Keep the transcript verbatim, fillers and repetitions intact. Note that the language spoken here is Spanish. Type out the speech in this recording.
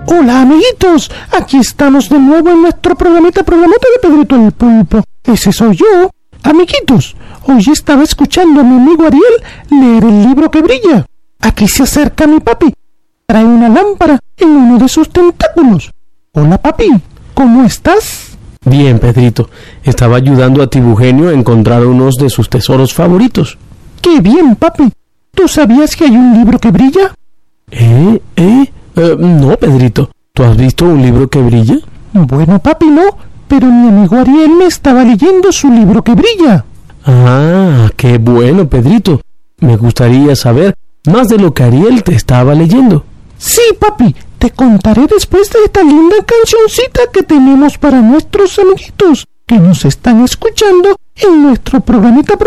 Hola amiguitos, aquí estamos de nuevo en nuestro programita programota de Pedrito el Pulpo. Ese soy yo. Amiguitos, hoy estaba escuchando a mi amigo Ariel leer el libro que brilla. Aquí se acerca mi papi. Trae una lámpara en uno de sus tentáculos. Hola papi, ¿cómo estás? Bien, Pedrito. Estaba ayudando a Tibugenio a encontrar unos de sus tesoros favoritos. ¡Qué bien, papi! ¿Tú sabías que hay un libro que brilla? ¿Eh? ¿Eh? Uh, no, Pedrito. ¿Tú has visto un libro que brilla? Bueno, papi, no. Pero mi amigo Ariel me estaba leyendo su libro que brilla. Ah, qué bueno, Pedrito. Me gustaría saber más de lo que Ariel te estaba leyendo. Sí, papi. Te contaré después de esta linda cancioncita que tenemos para nuestros amiguitos que nos están escuchando en nuestro programita